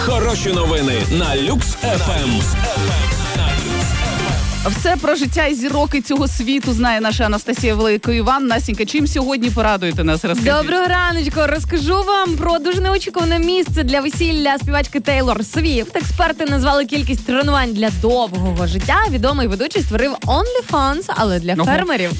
Хороші новини на Люкс ФМ. Все про життя і зіроки цього світу знає наша Анастасія Великоїван. Настенька, чим сьогодні порадуєте нас? Розкажіть. Доброго раночку. Розкажу вам про дуже неочікуване місце для весілля співачки Тейлор Свіфт. Експерти назвали кількість тренувань для довгого життя. Відомий ведучий створив OnlyFans, але для фермерів.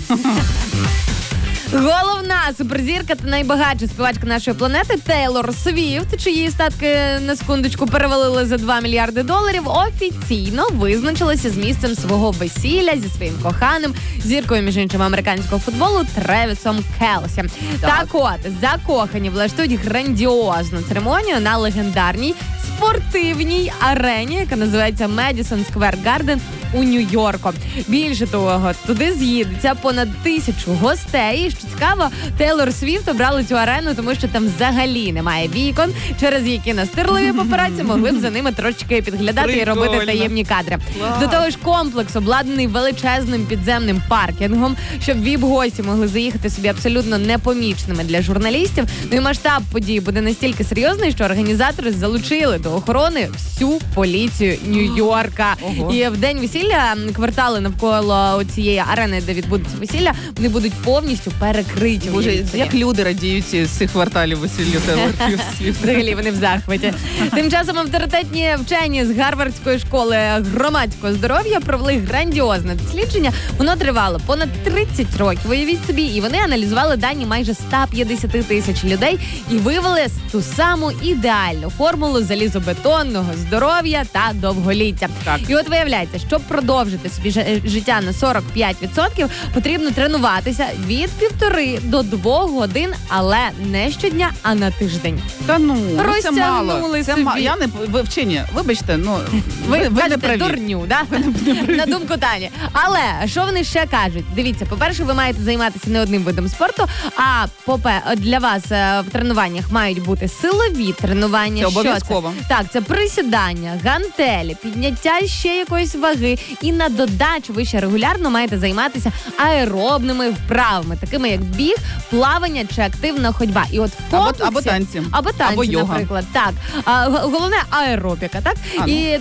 Головна суперзірка та найбагатша співачка нашої планети Тейлор Свіфт, чиї статки на секундочку перевалили за $2 мільярди, офіційно визначилася з місцем свого весілля зі своїм коханим, зіркою, між іншим, американського футболу Тревісом Келсі. Так от, закохані влаштують грандіозну церемонію на легендарній спортивній арені, яка називається Madison Square Garden у Нью-Йорку. Більше того, туди з'їдеться понад 1000 гостей. І, що цікаво, Тейлор Свіфт обрали цю арену, тому що там взагалі немає вікон, через які настирливі папараці могли б за ними трошечки підглядати і робити таємні кадри. До того ж, комплекс обладнаний величезним підземним паркінгом, щоб віп-гості могли заїхати собі абсолютно непоміченими для журналістів. Ну і масштаб події буде настільки серйозний, що організатори залучили до охорони всю поліцію Нью-Йорка. І в день весілля квартали навколо цієї арени, де відбудеться весілля, вони будуть повністю перекриті. Боже, як люди радіють з цих кварталів весілля Тейлор Свіфт. Взагалі вони в захваті. Тим часом авторитетні вчені з Гарвардської школи громадського здоров'я провели грандіозне дослідження. Воно тривало понад 30 років, уявіть собі, і вони аналізували дані майже 150 тисяч людей і вивели ту саму ідеальну формулу залізобетонного здоров'я та довголіття. Так. І от виявляється, щоб продовжити собі життя на 45%, потрібно тренуватися від 1,5 до 2 годин, але не щодня, а на тиждень. Та це мало. Це я не ви вчені. Вибачте, ви не праві. Дурню, да? На думку Тані. Але що вони ще кажуть? Дивіться, по-перше, ви маєте займатися не одним видом спорту, а для вас в тренуваннях мають бути силові тренування. Це обов'язково. Так, це присідання, гантелі, підняття ще якоїсь ваги. І на додачу ви ще регулярно маєте займатися аеробними вправами, такими як біг, плавання чи активна ходьба. І от в комплексі, або танці, або йога, наприклад. Так. Головне аеробіка, так? І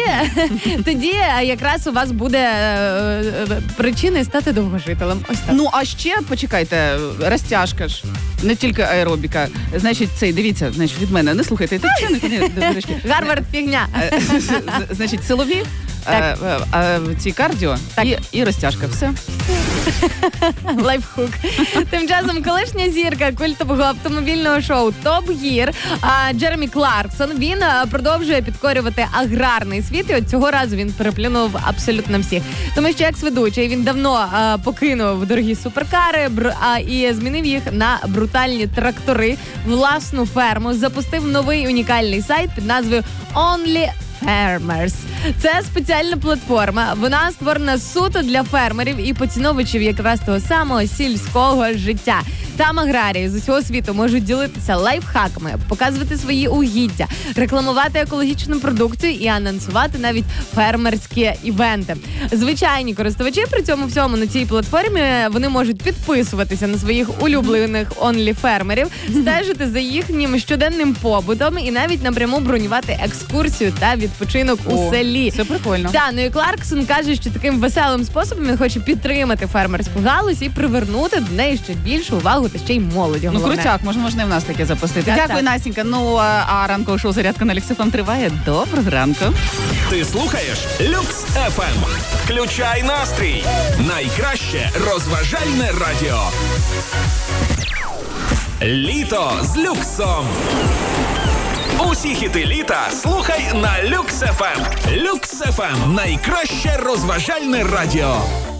тоді якраз у вас буде причини стати довгожителем. Ось так. А ще, почекайте, розтяжка ж. Не тільки аеробіка. Значить, дивіться, від мене, не слухайте. Гарвард фігня. Значить, силові, ці кардіо і розтяжка. Все. Лайфхук. Тим часом колишня зірка культового автомобільного шоу Топ Гір Джеремі Кларксон, він продовжує підкорювати аграрний світ, і от цього разу він переплюнув абсолютно всіх. Тому що екс-ведучий він давно покинув дорогі суперкари і змінив їх на брутальні трактори, власну ферму, запустив новий унікальний сайт під назвою OnlyFarmers. Це спеціальна платформа. Вона створена суто для фермерів і поціновувачів якраз того самого сільського життя. Там аграрії з усього світу можуть ділитися лайфхаками, показувати свої угіддя, рекламувати екологічну продукцію і анонсувати навіть фермерські івенти. Звичайні користувачі при цьому всьому на цій платформі вони можуть підписуватися на своїх улюблених онлі-фермерів, стежити за їхнім щоденним побутом і навіть напряму бронювати екскурсію та відпочинок у селі. Це прикольно. Так, і Кларксон каже, що таким веселим способом він хоче підтримати фермерську галузь і привернути до неї ще більшу увагу та ще й молоді. Крутяк, можна і в нас таке запустити. Дякую, Настенька. А ранкове шоу «Зарядка» на Люкс ФМ триває. Доброго ранку. Ти слухаєш Люкс ФМ. Включай настрій. Найкраще розважальне радіо. Літо з люксом. Усі хіти літа слухай на Люкс ФМ. Люкс ФМ – найкраще розважальне радіо.